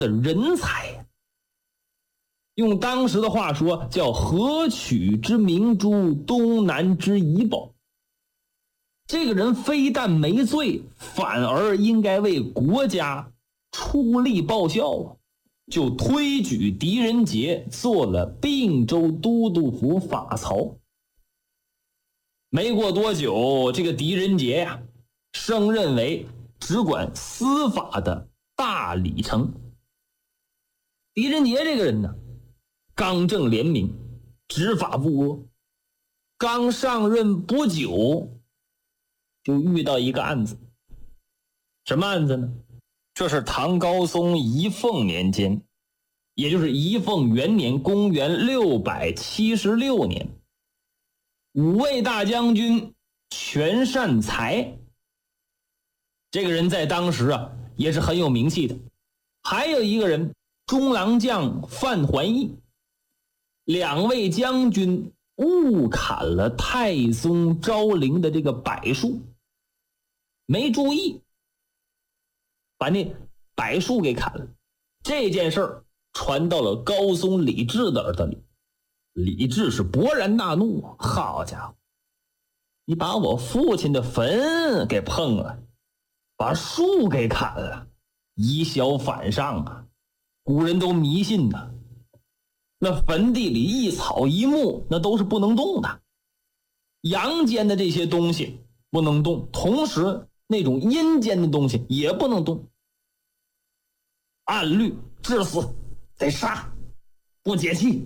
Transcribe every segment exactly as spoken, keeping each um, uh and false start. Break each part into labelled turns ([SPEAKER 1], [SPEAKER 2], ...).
[SPEAKER 1] 的人才，用当时的话说叫河曲之明珠，东南之怡宝。这个人非但没罪，反而应该为国家出力报效啊！就推举狄仁杰做了并州都督府法曹。没过多久，这个狄仁杰呀、啊，升任为只管司法的大理丞。狄仁杰这个人呢，刚正廉明，执法不阿。刚上任不久，就遇到一个案子。什么案子呢？这是唐高宗仪凤年间，也就是仪凤元年，公元六百七十六年，五位大将军全善才，这个人在当时啊也是很有名气的。还有一个人中郎将范桓义，两位将军误砍了太宗昭陵的这个柏树，没注意把那柏树给砍了。这件事儿传到了高宗李治的耳朵里，李治是勃然大怒，好家伙，你把我父亲的坟给碰了，把树给砍了，以小反上啊！古人都迷信呐、啊，那坟地里一草一木那都是不能动的，阳间的这些东西不能动，同时那种阴间的东西也不能动。按律致死，得杀，不解气。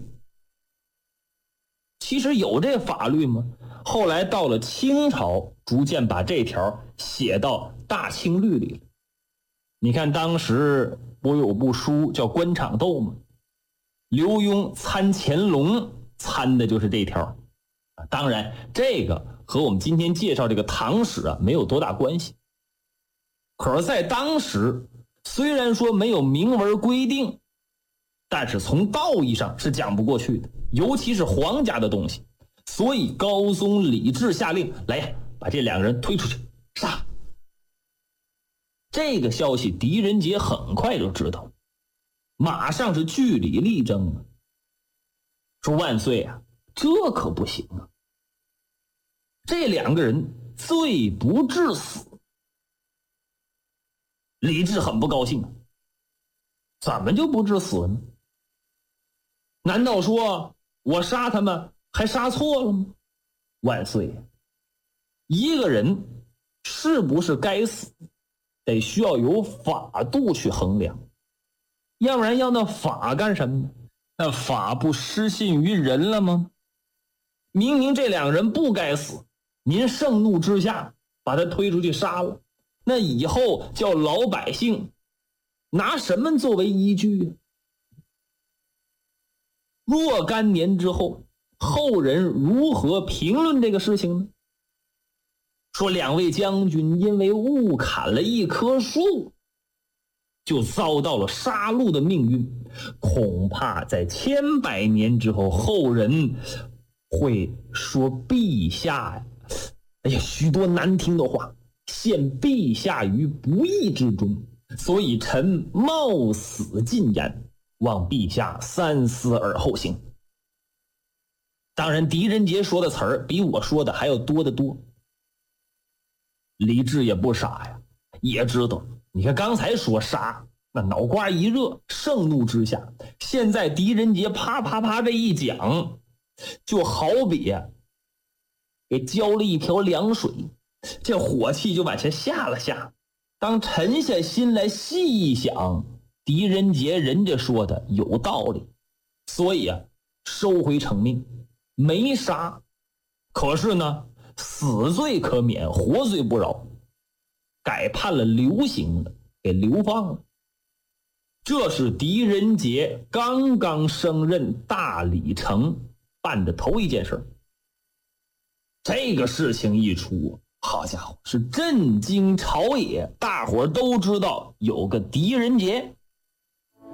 [SPEAKER 1] 其实有这法律吗？后来到了清朝，逐渐把这条写到大清律里了。你看当时不有部书叫《官场斗》吗？刘墉参乾隆参的就是这条。当然这个和我们今天介绍这个唐史啊没有多大关系。可是在当时，虽然说没有明文规定，但是从道义上是讲不过去的，尤其是皇家的东西。所以高宗李治下令，来呀，把这两个人推出去杀。这个消息狄仁杰很快就知道，马上是据理力争啊，说万岁啊，这可不行啊，这两个人罪不至死。李治很不高兴，怎么就不致死呢？难道说我杀他们还杀错了吗？万岁，一个人是不是该死，得需要有法度去衡量，要不然要那法干什么呢？那法不失信于人了吗？明明这两个人不该死，您盛怒之下把他推出去杀了，那以后叫老百姓拿什么作为依据啊？若干年之后，后人如何评论这个事情呢？说两位将军因为误砍了一棵树，就遭到了杀戮的命运。恐怕在千百年之后，后人会说陛下呀，哎呀，许多难听的话，陷陛下于不义之中，所以臣冒死进言，望陛下三思而后行。当然狄仁杰说的词儿比我说的还要多得多。李治也不傻呀，也知道，你看刚才说杀，那脑瓜一热，盛怒之下，现在狄仁杰啪啪啪这一讲，就好比啊给浇了一瓢凉水，这火气就往前下了下。当沉下心来细一想，狄仁杰人家说的有道理，所以啊收回成命，没杀。可是呢，死罪可免，活罪不饶，改判了流刑了，给流放了。这是狄仁杰刚刚升任大理丞办的头一件事。这个事情一出，好家伙，是震惊朝野，大伙儿都知道有个狄仁杰。